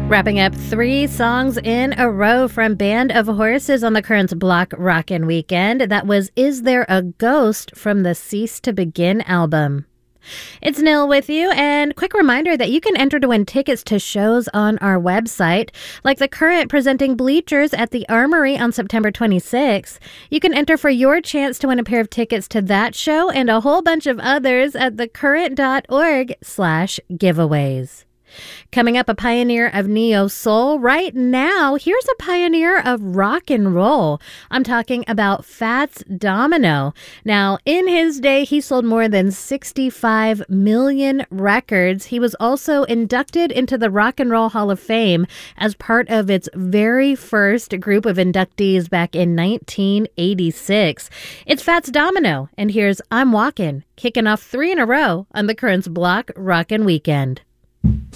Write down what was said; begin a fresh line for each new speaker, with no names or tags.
Wrapping up 3 songs in a row from Band of Horses on the Currents Block Rockin' Weekend. That was Is There a Ghost from the Cease to Begin album. It's Nil with you, and quick reminder that you can enter to win tickets to shows on our website, like The Current presenting Bleachers at the Armory on September 26th. You can enter for your chance to win a pair of tickets to that show and a whole bunch of others at thecurrent.org/giveaways. Coming up, a pioneer of neo-soul. Right now, here's a pioneer of rock and roll. I'm talking about Fats Domino. Now, in his day, he sold more than 65 million records. He was also inducted into the Rock and Roll Hall of Fame as part of its very first group of inductees back in 1986. It's Fats Domino, and here's I'm Walkin', kicking off 3 in a row on the Currents Block Rockin' Weekend.